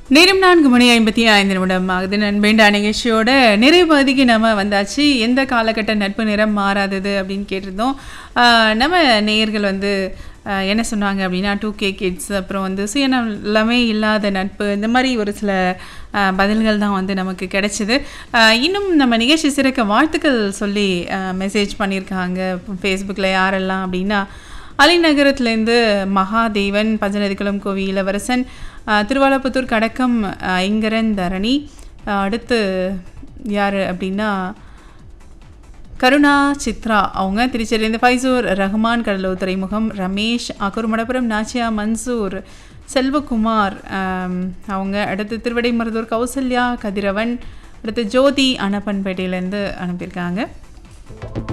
நேரம் 4:55 ஆகுது. நண்பேண்டா நிகழ்ச்சியோட நிறைவு பகுதிக்கு நம்ம வந்தாச்சு. எந்த காலகட்ட நட்பு நிறம் மாறாதது அப்படின்னு கேட்டிருந்தோம். நம்ம நேயர்கள் வந்து என்ன சொன்னாங்க அப்படின்னா 2K கிட்ஸ், அப்புறம் வந்து சுயநலமே இல்லாத நட்பு, இந்த மாதிரி ஒரு சில பதில்கள் தான் வந்து நமக்கு கிடைச்சிது. இன்னும் நம்ம நிகழ்ச்சி சிறக்க வாழ்த்துக்கள் சொல்லி மெசேஜ் பண்ணியிருக்காங்க ஃபேஸ்புக்கில். யாரெல்லாம் அப்படின்னா அலிநகரத்துலேருந்து மகாதேவன், பஞ்சநதிக்குளம் கோவி இளவரசன், திருவாலப்புத்தூர் கடக்கம் ஐங்கரன் தரணி, அடுத்து யார் அப்படின்னா கருணா சித்ரா, அவங்க திருச்சியிலேருந்து ஃபைசூர் ரஹ்மான், கடலூர் துறைமுகம் ரமேஷ், குருமடபுரம் நாச்சியா மன்சூர், செல்வகுமார் அவங்க, அடுத்து திருவடைமருதூர் கௌசல்யா கதிரவன், அடுத்து ஜோதி அனப்பன்பேட்டையிலேருந்து அனுப்பியிருக்காங்க.